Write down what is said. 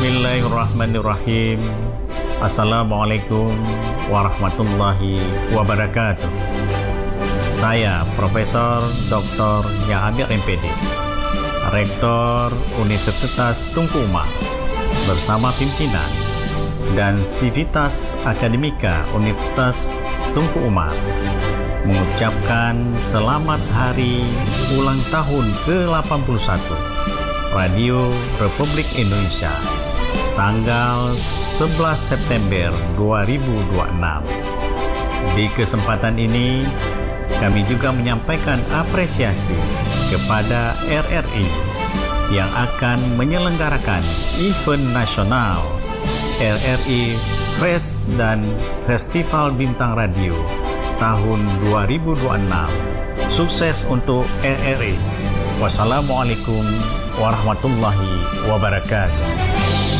Bismillahirrahmanirrahim. Assalamualaikum warahmatullahi wabarakatuh. Saya Profesor Dr. Yahabir MPD, Rektor Universitas Tunku Umar, bersama pimpinan dan Sivitas Akademika Universitas Tunku Umar mengucapkan selamat hari ulang tahun ke-81 Radio Republik Indonesia tanggal 11 September 2026. Di kesempatan ini kami juga menyampaikan apresiasi kepada RRI yang akan menyelenggarakan event nasional RRI Press dan Festival Bintang Radio tahun 2026. Sukses untuk RRI. Wassalamualaikum warahmatullahi wabarakatuh.